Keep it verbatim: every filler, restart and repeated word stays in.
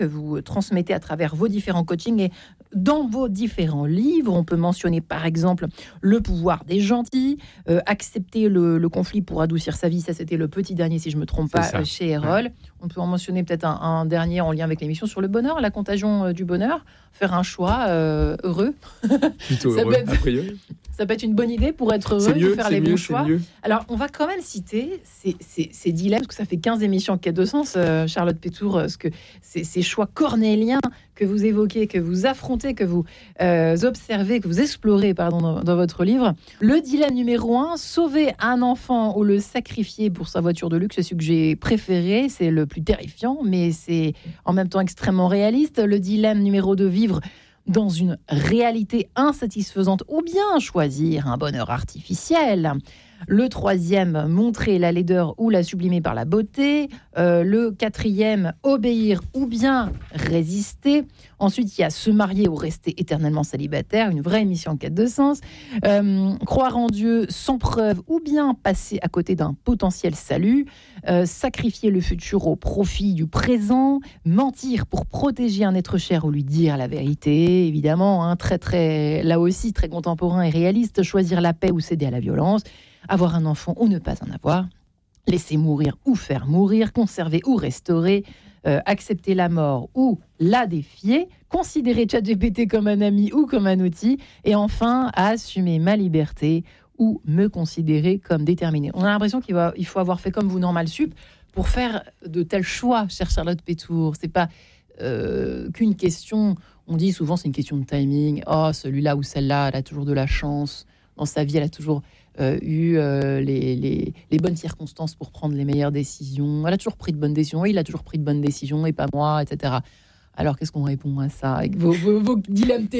que vous transmettez à travers vos différents coachings et dans vos différents livres. On peut mentionner par exemple Le pouvoir des gentils, euh, Accepter le, le conflit pour adoucir sa vie, ça c'était le petit dernier si je ne me trompe pas euh, chez Erol. Ouais. On peut en mentionner peut-être un, un dernier en lien avec l'émission sur le bonheur, La contagion euh, du bonheur, faire un choix euh, heureux. Plutôt ça heureux, peut être, a priori. Ça peut être une bonne idée pour être heureux, mieux, pour faire les mieux, bons choix. Mieux. Alors, on va quand même citer ces, ces, ces dilemmes, parce que ça fait quinze émissions en quête de sens, euh, Charlotte Pétour, euh, ce que, ces, ces choix cornéliens que vous évoquez, que vous affrontez, que vous euh, observez, que vous explorez pardon, dans, dans votre livre. Le dilemme numéro un, sauver un enfant ou le sacrifier pour sa voiture de luxe, c'est celui que j'ai préféré, c'est le plus terrifiant, mais c'est en même temps extrêmement réaliste. Le dilemme numéro deux, vivre dans une réalité insatisfaisante ou bien choisir un bonheur artificiel. Le troisième, montrer la laideur ou la sublimer par la beauté. Euh, le quatrième, obéir ou bien résister. Ensuite, il y a se marier ou rester éternellement célibataire, une vraie émission en quête de sens. Euh, croire en Dieu sans preuve ou bien passer à côté d'un potentiel salut. Euh, sacrifier le futur au profit du présent. Mentir pour protéger un être cher ou lui dire la vérité. Évidemment, hein, très, très, là aussi, très contemporain et réaliste. Choisir la paix ou céder à la violence. Avoir un enfant ou ne pas en avoir, laisser mourir ou faire mourir, conserver ou restaurer, euh, accepter la mort ou la défier, considérer ChatGPT comme un ami ou comme un outil, et enfin assumer ma liberté ou me considérer comme déterminé. On a l'impression qu'il va, il faut avoir fait comme vous Normal Sup pour faire de tels choix, chère Charlotte Pétour. C'est pas euh, qu'une question. On dit souvent c'est une question de timing. Oh, celui-là ou celle-là, elle a toujours de la chance. Dans sa vie, elle a toujours euh, eu euh, les, les, les bonnes circonstances pour prendre les meilleures décisions. Elle a toujours pris de bonnes décisions. Il a toujours pris de bonnes décisions et pas moi, et cetera. Alors, qu'est-ce qu'on répond à ça avec vos, vos, vos dilemmes